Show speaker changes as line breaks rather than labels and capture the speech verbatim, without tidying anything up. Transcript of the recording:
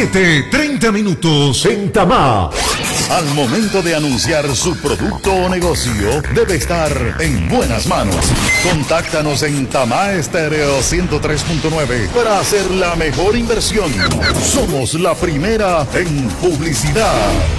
siete treinta minutos en Tamá.
Al momento de anunciar su producto o negocio, debe estar en buenas manos. Contáctanos en Tamá Estéreo ciento tres punto nueve para hacer la mejor inversión. Somos la primera en publicidad.